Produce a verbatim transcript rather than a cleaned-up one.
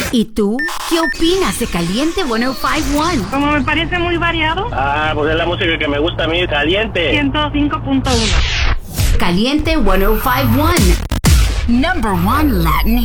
¿Y tú? ¿Qué opinas de Caliente ciento cincuenta y uno? Como me parece muy variado. Ah, pues es la música que me gusta a mí, Caliente. ciento cinco punto uno. Caliente ciento cincuenta y uno. Number one Latin